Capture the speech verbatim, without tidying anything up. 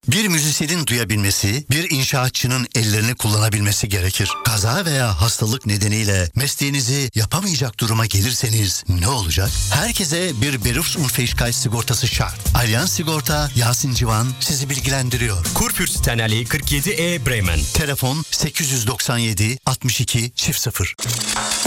Bir müzisyenin duyabilmesi, bir inşaatçının ellerini kullanabilmesi gerekir. Kaza veya hastalık nedeniyle mesleğinizi yapamayacak duruma gelirseniz ne olacak? Herkese bir Berufsunfähigkeit sigortası şart. Allianz Sigorta, Yasin Civan sizi bilgilendiriyor. Kurfürstenallee kırk yedi E Bremen. Telefon sekiz doksan yedi altmış iki çift sıfır.